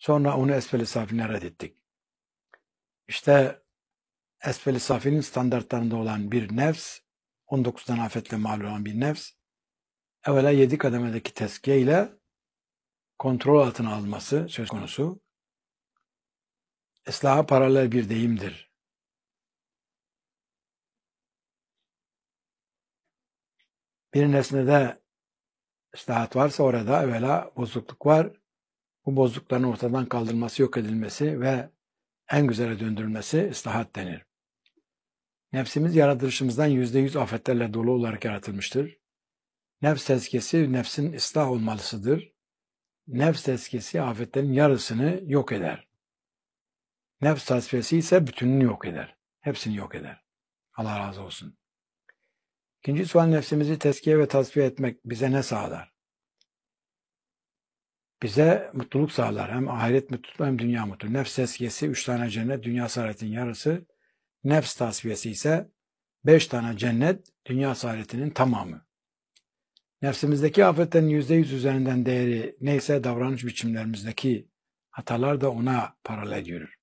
Sonra onu esfel-i safiline reddettik. İşte esfel-i safilin standartlarında olan bir nefs, 19'dan afetle mal olan bir nefs, evvela 7 kademedeki tezkiye ile kontrol altına alınması söz konusu. Islaha paralel bir deyimdir. Bir nesnede ıslahat varsa orada evvela bozukluk var. Bu bozuklukların ortadan kaldırılması, yok edilmesi ve en güzele döndürülmesi ıslahat denir. Nefsimiz yaratılışımızdan %100 afetlerle dolu olarak yaratılmıştır. Nefs tezkiyesi nefsin ıslah olmalısıdır. Nefs tezkiyesi afetlerin yarısını yok eder. Nefs tasfiyesi ise bütününü yok eder. Hepsini yok eder. Allah razı olsun. İkinci sual, nefsimizi tezkiye ve tasfiye etmek bize ne sağlar? Bize mutluluk sağlar. Hem ahiret mutluluğu hem dünya mutluluğu. Nefs tezkiyesi 3 tane cennet, dünya saadetin yarısı. Nefs tasfiyesi ise 5 tane cennet, dünya saadetinin tamamı. Nefsimizdeki afetlerin %100 üzerinden değeri neyse davranış biçimlerimizdeki hatalar da ona paralel yürür.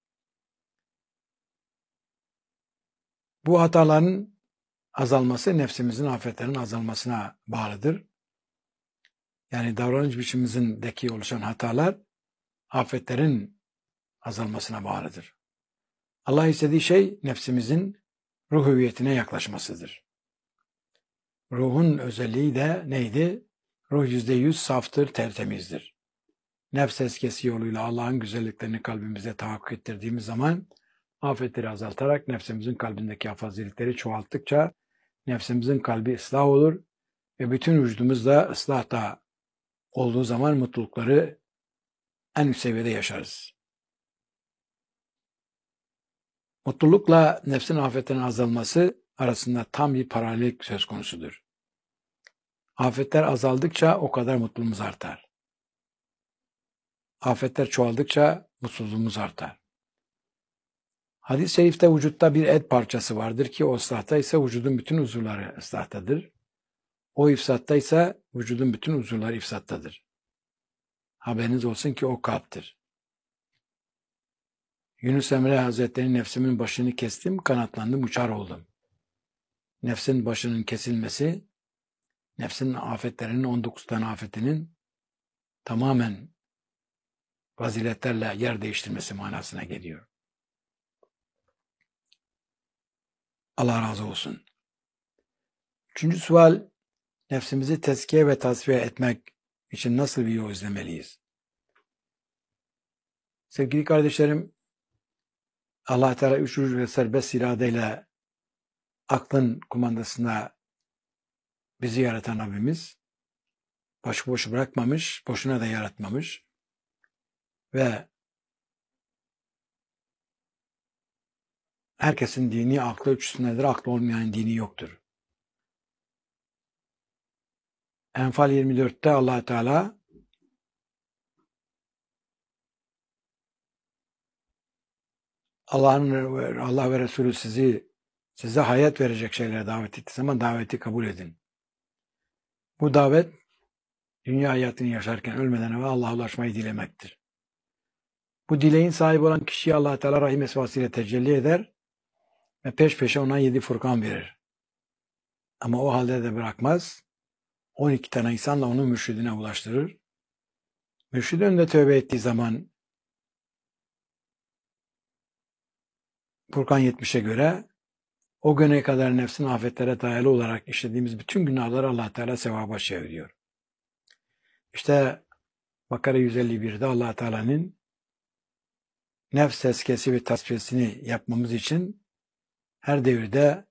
Bu hataların azalması nefsimizin afetlerin azalmasına bağlıdır. Yani davranış biçimimizdeki oluşan hatalar afetlerin azalmasına bağlıdır. Allah istediği şey nefsimizin ruh hüviyetine yaklaşmasıdır. Ruhun özelliği de neydi? Ruh %100 saftır, tertemizdir. Nefs tezkiyesi yoluyla Allah'ın güzelliklerini kalbimize tahakkuk ettirdiğimiz zaman afetleri azaltarak nefsimizin kalbindeki faziletleri çoğalttıkça nefsimizin kalbi ıslah olur ve bütün vücudumuz da ıslahta olduğu zaman mutlulukları en üst seviyede yaşarız. Mutlulukla nefsin afetlerinin azalması arasında tam bir paralellik söz konusudur. Afetler azaldıkça o kadar mutluluğumuz artar. Afetler çoğaldıkça mutsuzluğumuz artar. Hadis-i şerifte vücutta bir et parçası vardır ki o ıslahta ise vücudun bütün uzuvları ıslahtadır. O ifsatta ise vücudun bütün uzuvları ifsattadır. Haberiniz olsun ki o kalptir. Yunus Emre Hazretleri nefsimin başını kestim, kanatlandım, uçar oldum. Nefsin başının kesilmesi, nefsin afetlerinin 19 tane afetinin tamamen faziletlerle yer değiştirmesi manasına geliyor. Allah razı olsun. Üçüncü sual, nefsimizi tezkiye ve tasfiye etmek için nasıl bir yol izlemeliyiz? Sevgili kardeşlerim, Allah Teala üç ruh ve serbest iradeyle aklın kumandasına bizi yaratan Rabbimiz başıboş bırakmamış, boşuna da yaratmamış ve herkesin dini aklı üstündedir, aklı olmayan dini yoktur. Enfal 24'te Allah Teala Allah ve Resulü size hayat verecek şeylere davet ettiği zaman daveti kabul edin. Bu davet dünya hayatını yaşarken ölmeden evvel Allah'a ulaşmayı dilemektir. Bu dileğin sahibi olan kişiye Allah Teala rahim esvasıyla tecelli eder ve peş peşe ona 7 Furkan verir. Ama o halde de bırakmaz. 12 tane insanla onu mürşidine ulaştırır. Mürşid önünde tövbe ettiği zaman Furkan 70'e göre o güne kadar nefsin afetlere dayalı olarak işlediğimiz bütün günahları Allah Teala sevaba çeviriyor. İşte Bakara 151'de Allah Teala'nın nefs tezkiyesi ve tasfiyesini yapmamız için her devirde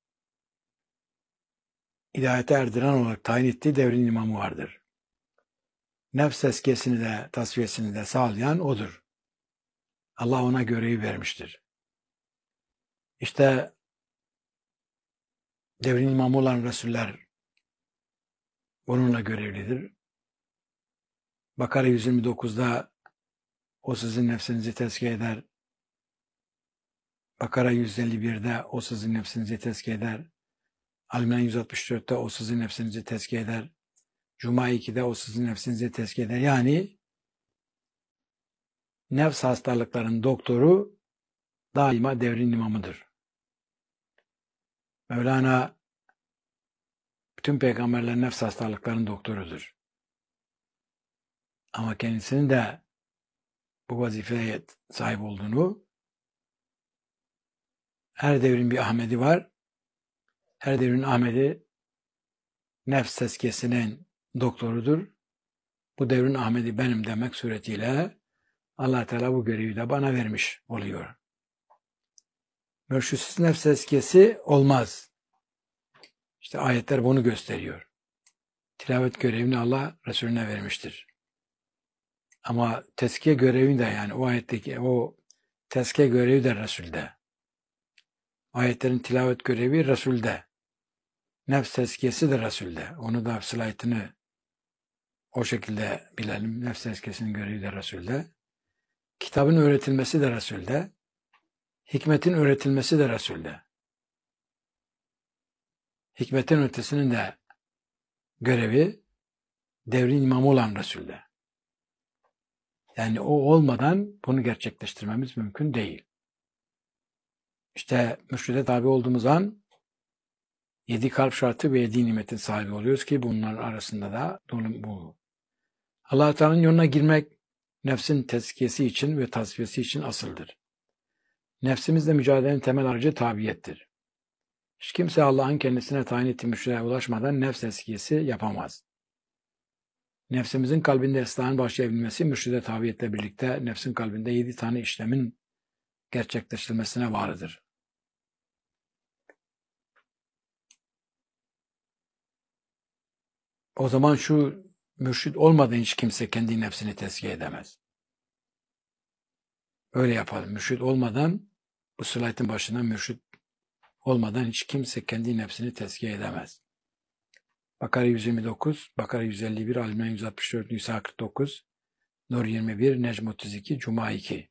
hidayete erdiren olarak tayin ettiği devrin imamı vardır. Nefs tezkiyesini de tasfiyesini de sağlayan odur. Allah ona görevi vermiştir. İşte devrin imamı olan Resuller bununla görevlidir. Bakara 129'da o sizin nefsinizi tezkiye eder. Bakara 151'de o sizin nefsinizi tezkiye eder. Al-İmran 164'te o sizin nefsinizi tezkiye eder. Cuma 2'de o sizin nefsinizi tezkiye eder. Yani nefs hastalıkların doktoru daima devrin imamıdır. Mevlana bütün peygamberlerin nefs hastalıklarının doktorudur. Ama kendisinin de bu vazifeye sahip olduğunu, her devrin bir Ahmedi var. Her devrin Ahmedi nefs tezkiyesinin doktorudur. Bu devrin Ahmedi benim demek suretiyle Allah Teala bu görevi de bana vermiş oluyor. Mürşitsiz nefs tezkiyesi olmaz. İşte ayetler bunu gösteriyor. Tilavet görevini Allah Resulüne vermiştir. Ama tezkiye görevi de, yani o ayetteki o tezkiye görevi de Resul'de. Ayetlerin tilavet görevi Resul'de. Nefs tezkiyesi de Resul'de. Onu da slaytını o şekilde bilelim. Nefs tezkiyesinin görevi de Resul'de. Kitabın öğretilmesi de Resul'de. Hikmetin öğretilmesi de Resul'de. Hikmetin ötesinin de görevi devrin imamı olan Resul'de. Yani o olmadan bunu gerçekleştirmemiz mümkün değil. İşte mürşide tabi olduğumuz an 7 kalp şartı ve 7 nimetin sahibi oluyoruz ki bunların arasında da bu. Allah-u Teala'nın yoluna girmek nefsin tezkiyesi için ve tasfiyesi için asıldır. Nefsimizle mücadelenin temel aracı tabiyettir. Hiç kimse Allah'ın kendisine tayin ettiği mürşide ulaşmadan nefs tezkiyesi yapamaz. Nefsimizin kalbinde ıslahın başlayabilmesi mürşide tabiyetle birlikte nefsin kalbinde 7 tane işlemin gerçekleştirilmesine bağlıdır. O zaman şu mürşid olmadan hiç kimse kendi nefsini tezkiye edemez. Öyle yapalım. Mürşid olmadan, bu slaytın başına mürşid olmadan hiç kimse kendi nefsini tezkiye edemez. Bakara 129, Bakara 151, Al-İmran 164, Nisa 49, Nur 21, Necm 32, Cuma 2.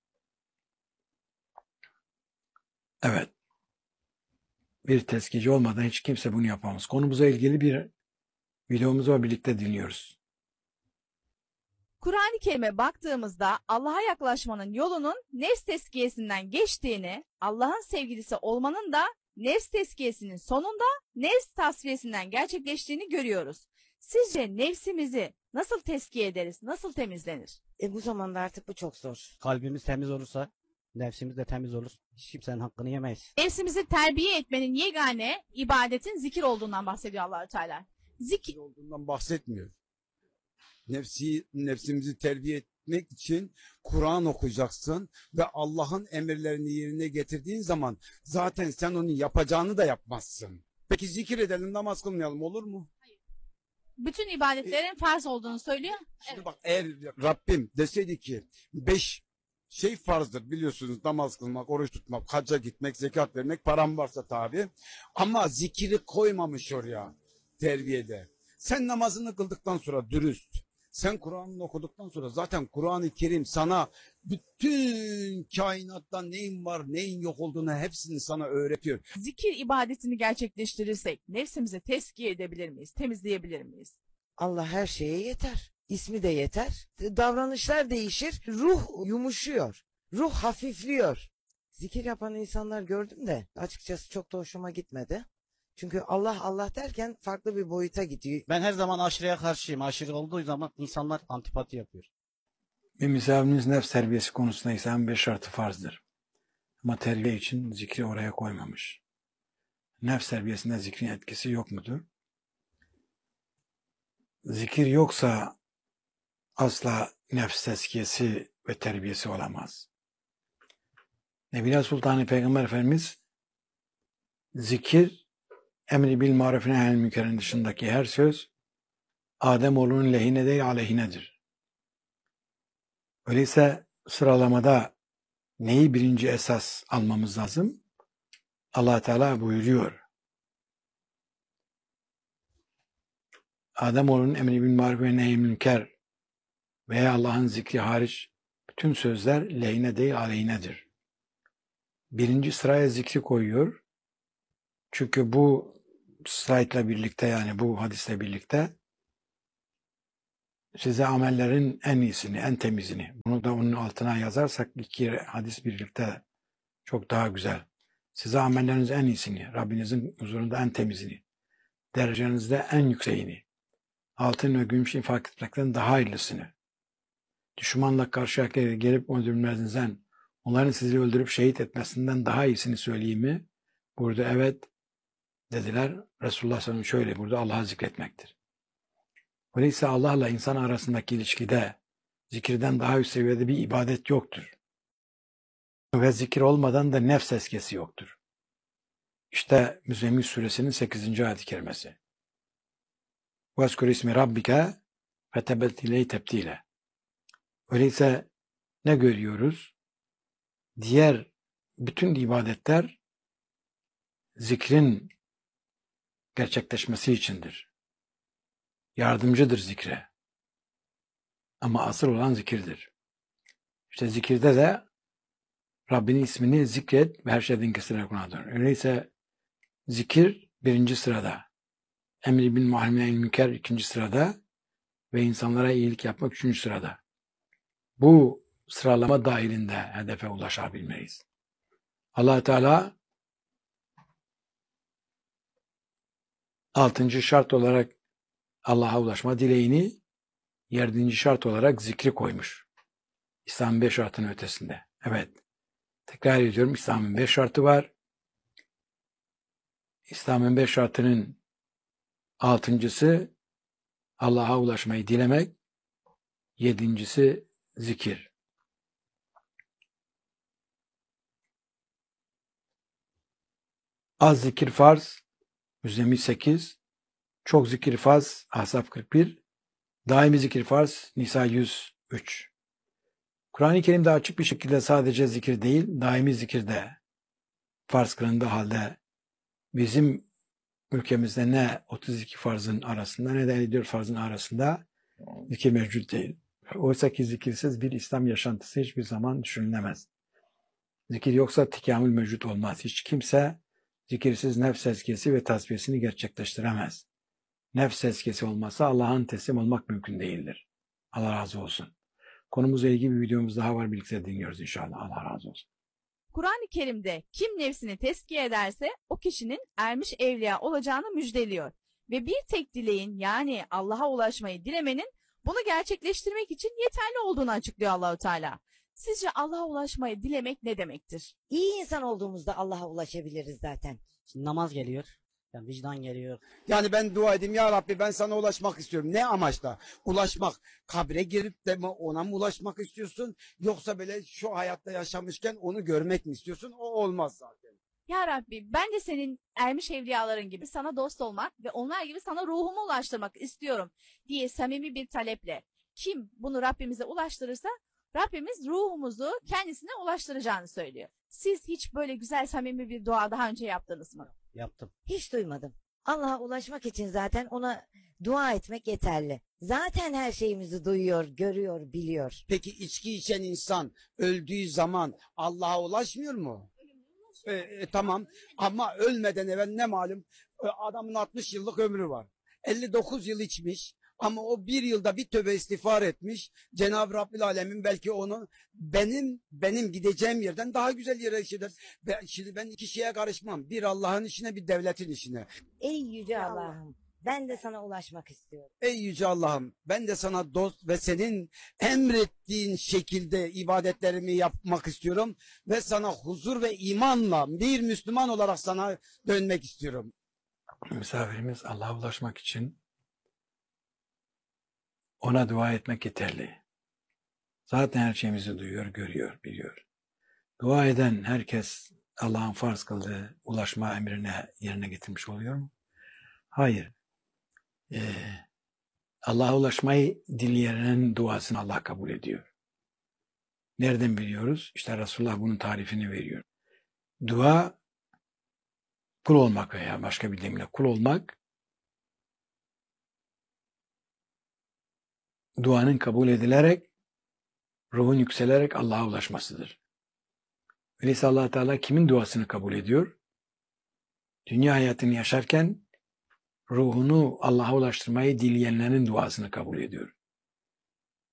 Evet. Bir tezkiyeci olmadan hiç kimse bunu yapamaz. Konumuza ilgili bir videomuzu var, birlikte dinliyoruz. Kur'an-ı Kerim'e baktığımızda Allah'a yaklaşmanın yolunun nefs tezkiyesinden geçtiğini, Allah'ın sevgilisi olmanın da nefs tezkiyesinin sonunda nefs tasfiyesinden gerçekleştiğini görüyoruz. Sizce nefsimizi nasıl tezkiye ederiz, nasıl temizlenir? Bu zamanda artık bu çok zor. Kalbimiz temiz olursa nefsimiz de temiz olur. Hiç kimsenin hakkını yemeyiz. Nefsimizi terbiye etmenin yegane ibadetin zikir olduğundan bahsediyor Allah-u Teala. Zikir olduğundan bahsetmiyor. Nefsimizi terbiye etmek için Kur'an okuyacaksın ve Allah'ın emirlerini yerine getirdiğin zaman zaten sen onun yapacağını da yapmazsın. Peki zikir edelim, namaz kılmayalım, olur mu? bütün ibadetlerin farz olduğunu söylüyor. Şimdi bak, eğer Rabbim deseydi ki 5 şey farzdır biliyorsunuz: namaz kılmak, oruç tutmak, hacca gitmek, zekat vermek, param varsa tabi. Ama zikiri koymamış oraya terbiyede. Sen namazını kıldıktan sonra dürüst, sen Kur'an'ını okuduktan sonra zaten Kur'an-ı Kerim sana bütün kainattan neyin var neyin yok olduğunu hepsini sana öğretiyor. Zikir ibadetini gerçekleştirirsek nefsimizi tezkiye edebilir miyiz, temizleyebilir miyiz? Allah her şeye yeter. İsmi de yeter. Davranışlar değişir. Ruh yumuşuyor. Ruh hafifliyor. Zikir yapan insanlar gördüm de açıkçası çok da hoşuma gitmedi. Çünkü Allah Allah derken farklı bir boyuta gidiyor. Ben her zaman aşırıya karşıyım. Aşırı olduğu zaman insanlar antipati yapıyor. Bir misafirimiz nefs terbiyesi konusunda ise 5 şartı farzdır. Ama terbiye için zikri oraya koymamış. Nefs terbiyesinde zikrin etkisi yok mudur? Zikir yoksa asla nefs tezkiyesi ve terbiyesi olamaz. Nebiler Sultanı Peygamber Efendimiz zikir, emri bil maruf nehy'anil münkerin dışındaki her söz Ademoğlunun lehine değil aleyhinedir. Öyleyse sıralamada neyi birinci esas almamız lazım? Allah Teala buyuruyor. Ademoğlunun emri bil maruf ve nehy'anil münker veya Allah'ın zikri hariç bütün sözler lehine değil aleyhinedir. Birinci sıraya zikri koyuyor. Çünkü bu slaytla birlikte, yani bu hadisle birlikte size amellerin en iyisini, en temizini. Bunu da onun altına yazarsak iki hadis birlikte çok daha güzel. Size amelleriniz en iyisini, Rabbinizin huzurunda en temizini, derecenizde en yükseğini, altın ve gümüş infak etmekten daha hayırlısını, düşmanla karşıya gelip öldürmenizden, onların sizi öldürüp şehit etmesinden daha iyisini söyleyeyim mi? Burada evet dediler. Resulullah sallallahu aleyhi ve sellem şöyle, burada Allah'ı zikretmektir. Öyleyse Allah'la insan arasındaki ilişkide zikirden daha üst seviyede bir ibadet yoktur. Ve zikir olmadan da nefs tezkiyesi yoktur. İşte Müzzemmil suresinin 8. ayet-i kerimesi. وَاذْكُرْ اسْمِ رَبِّكَ فَتَبَتِّلَيْ تَبْتِيلًا. Öyleyse ne görüyoruz? Diğer bütün ibadetler zikrin gerçekleşmesi içindir. Yardımcıdır zikre. Ama asıl olan zikirdir. İşte zikirde de Rabbinin ismini zikret ve her şeyden kesilerek ona dön. Öyleyse zikir birinci sırada. Emri bil maruf nehy münker ikinci sırada ve insanlara iyilik yapmak üçüncü sırada. Bu sıralama dahilinde hedefe ulaşabilmeyiz. Allah Teala 6. şart olarak Allah'a ulaşma dileğini, 7. şart olarak zikri koymuş. İslam'ın 5 şartının ötesinde. Evet. Tekrar ediyorum, İslam'ın 5 şartı var. İslam'ın 5 şartının 6.'sı Allah'a ulaşmayı dilemek, 7.'si zikir. Az zikir farz, Müzzemmil 8, çok zikir farz, Ahzab 41, daimi zikir farz, Nisa 103. Kur'an-ı Kerim'de açık bir şekilde sadece zikir değil, daimi zikir de farz kılındığı halde bizim ülkemizde ne 32 farzın arasında ne de 54 farzın arasında zikir mevcut değil. Oysa ki zikirsiz bir İslam yaşantısı hiçbir zaman düşünülemez. Zikir yoksa tekamül mevcut olmaz. Hiç kimse zikirsiz nefs tezkiyesi ve tasfiyesini gerçekleştiremez. Nefs tezkiyesi olmazsa Allah'ın teslim olmak mümkün değildir. Allah razı olsun. Konumuzla ilgili bir videomuz daha var, birlikte dinliyoruz inşallah. Allah razı olsun. Kur'an-ı Kerim'de kim nefsini tezkiye ederse o kişinin ermiş evliya olacağını müjdeliyor. Ve bir tek dileğin, yani Allah'a ulaşmayı dilemenin bunu gerçekleştirmek için yeterli olduğunu açıklıyor Allahu Teala. Sizce Allah'a ulaşmayı dilemek ne demektir? İyi insan olduğumuzda Allah'a ulaşabiliriz zaten. Şimdi namaz geliyor. Yani vicdan geliyor. Yani ben dua edeyim, ya Rabbi ben sana ulaşmak istiyorum. Ne amaçla? Ulaşmak. Kabre girip de mi ona mı ulaşmak istiyorsun? Yoksa böyle şu hayatta yaşamışken onu görmek mi istiyorsun? O olmaz zaten. Ya Rabbi, ben de senin ermiş evliyaların gibi sana dost olmak ve onlar gibi sana ruhumu ulaştırmak istiyorum diye samimi bir taleple kim bunu Rabbimize ulaştırırsa Rabbimiz ruhumuzu kendisine ulaştıracağını söylüyor. Siz hiç böyle güzel samimi bir dua daha önce yaptınız mı? Yaptım. Hiç duymadım. Allah'a ulaşmak için zaten ona dua etmek yeterli. Zaten her şeyimizi duyuyor, görüyor, biliyor. Peki içki içen insan öldüğü zaman Allah'a ulaşmıyor mu? Tamam, ama ölmeden evvel ne malum, adamın 60 yıllık ömrü var. 59 yıl içmiş ama o bir yılda bir tövbe istiğfar etmiş. Cenab-ı Rabbil Alemin belki onu benim gideceğim yerden daha güzel yere işler. Şimdi ben iki şeye karışmam. Bir Allah'ın işine, bir devletin işine. Ey yüce Allah'ım, ben de sana ulaşmak istiyorum. Ey yüce Allah'ım, ben de sana dost ve senin emrettiğin şekilde ibadetlerimi yapmak istiyorum ve sana huzur ve imanla bir Müslüman olarak sana dönmek istiyorum. Misafirimiz Allah'a ulaşmak için ona dua etmek yeterli. Zaten her şeyimizi duyuyor, görüyor, biliyor. Dua eden herkes Allah'ın farz kıldığı ulaşma emrine yerine getirmiş oluyor mu? Hayır. Allah'a ulaşmayı dileyenin duasını Allah kabul ediyor. Nereden biliyoruz? İşte Resulullah bunun tarifini veriyor. Dua, kul olmak veya başka bir deyimle kul olmak, duanın kabul edilerek, ruhun yükselerek Allah'a ulaşmasıdır. Öyleyse Allah Teala kimin duasını kabul ediyor? Dünya hayatını yaşarken ruhunu Allah'a ulaştırmayı dileyenlerin duasını kabul ediyor.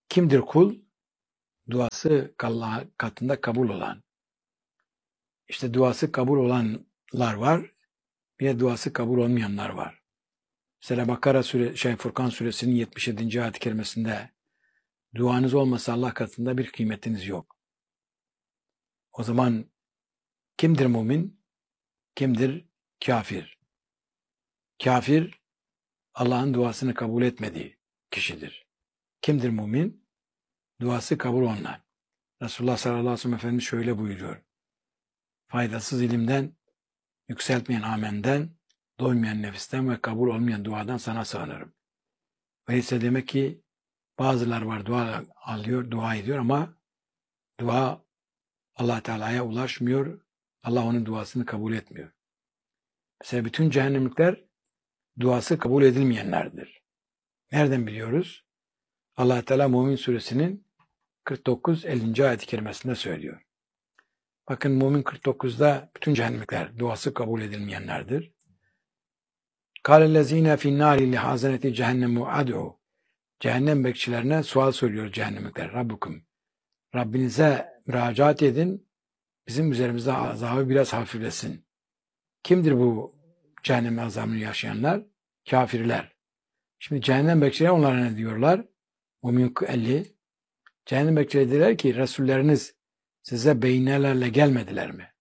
Kimdir kul? Duası Allah katında kabul olan. İşte duası kabul olanlar var, bir de duası kabul olmayanlar var. Mesela Furkan suresinin 77. ayet-i kerimesinde duanız olmasa Allah katında bir kıymetiniz yok. O zaman kimdir mümin? Kimdir kafir? Kafir, Allah'ın duasını kabul etmediği kişidir. Kimdir mümin? Duası kabul olanlar. Resulullah sallallahu aleyhi ve sellem Efendimiz şöyle buyuruyor. Faydasız ilimden, yükseltmeyen amenden, doymayan nefisten ve kabul olmayan duadan sana sığınırım. Öyleyse demek ki bazılar var dua ediyor ama dua Allah Teala'ya ulaşmıyor. Allah onun duasını kabul etmiyor. Mesela bütün cehennemlikler duası kabul edilmeyenlerdir. Nereden biliyoruz? Allah Teala Mümin suresinin 49-50. ayet-i kerimesinde söylüyor. Bakın Mümin 49'da bütün cehennemlikler duası kabul edilmeyenlerdir. Kâlellezîne finnâri lihâzeneti cehennemu ad'u. Cehennem bekçilerine sual söylüyor cehennemlikler. Rabbukum. Rabbinize müracaat edin. Bizim üzerimizde azabı biraz hafiflesin. Kimdir bu cehennem azabını yaşayanlar? Kafirler. Şimdi cehennem bekçileri onlara ne diyorlar? Mümin 50. Cehennem bekçileri dediler ki Resulleriniz size beynelerle gelmediler mi?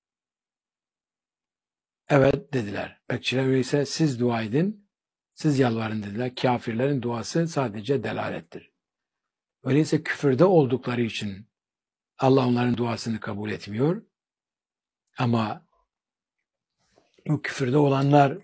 Evet dediler. Bekçiler öyleyse siz dua edin, siz yalvarın dediler. Kafirlerin duası sadece delalettir. Öyleyse küfürde oldukları için Allah onların duasını kabul etmiyor. Ama bu küfürde olanlar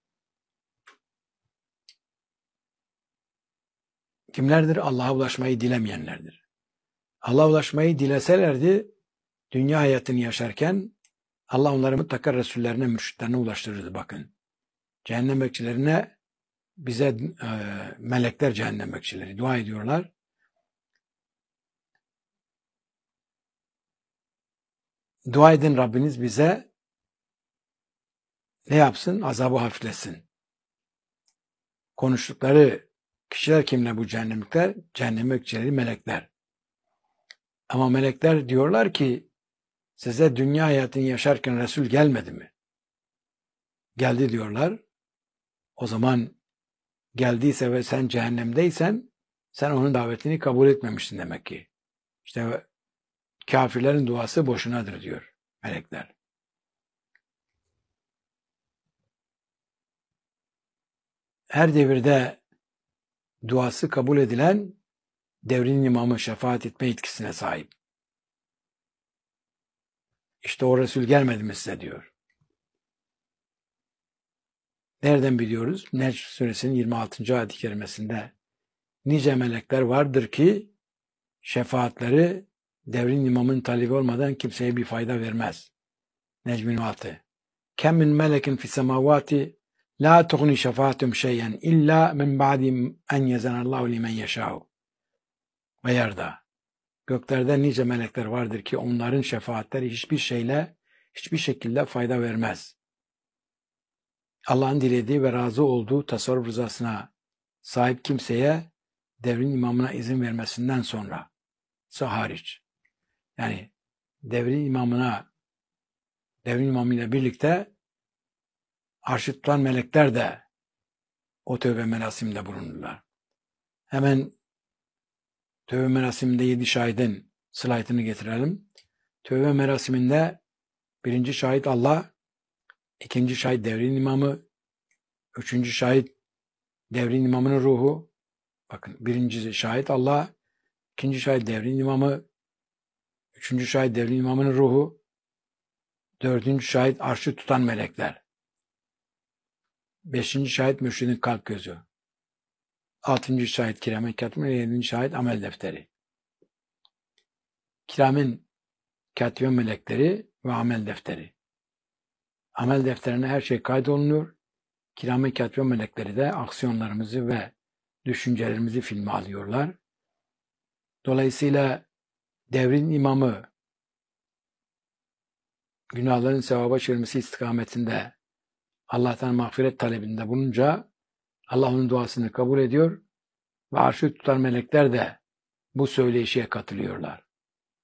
kimlerdir? Allah'a ulaşmayı dilemeyenlerdir. Allah'a ulaşmayı dileselerdi dünya hayatını yaşarken Allah onları mutlaka Resullerine, mürşitlerine ulaştırırdı bakın. Cehennem bekçilerine bize melekler cehennem bekçileri dua ediyorlar. Dua edin Rabbiniz bize ne yapsın? Azabı hafifletsin. Konuştukları kişiler kimler bu cehennemlikler? Cehennem bekçileri melekler. Ama melekler diyorlar ki size dünya hayatını yaşarken Resul gelmedi mi? Geldi diyorlar. O zaman geldiyse ve sen cehennemdeysen sen onun davetini kabul etmemişsin demek ki. İşte kafirlerin duası boşunadır diyor melekler. Her devirde duası kabul edilen devrin imamı şefaat etme yetkisine sahip. İşte o Resul gelmedi mi size diyor. Nereden biliyoruz? Necm suresinin 26. ayet-i kerimesinde nice melekler vardır ki şefaatleri devrin imamın talebi olmadan kimseye bir fayda vermez. Necm 26. Kem min melekin fis semavati la tughni şefaatum şey'en illa min ba'di en yezenallahu limen yeşâ'u. Ve yarda. Göklerde nice melekler vardır ki onların şefaatleri hiçbir şekilde fayda vermez. Allah'ın dilediği ve razı olduğu tasarruf rızasına sahip kimseye devrin imamına izin vermesinden sonra hariç. Yani devrin imamıyla birlikte arşı tutan melekler de o tövbe merasiminde bulunurlar. Hemen tövbe merasiminde 7 şahidin slaytını getirelim. Tövbe merasiminde birinci şahit Allah, ikinci şahit devrin imamı, üçüncü şahit devrin imamının ruhu. Bakın birinci şahit Allah, ikinci şahit devrin imamı, üçüncü şahit devrin imamının ruhu, dördüncü şahit arşı tutan melekler, beşinci şahit mürşidin kalp gözü, altıncı şahit kiramen katibin, yedinci şahit amel defteri. Kiramen katibin melekleri ve amel defteri. Amel defterine her şey kaydolunuyor. Kiramen katibin melekleri de aksiyonlarımızı ve düşüncelerimizi filme alıyorlar. Dolayısıyla devrin imamı günahların sevaba çevirmesi istikametinde Allah'tan mağfiret talebinde bulunca Allah onun duasını kabul ediyor ve arşı tutan melekler de bu söyleyişe katılıyorlar.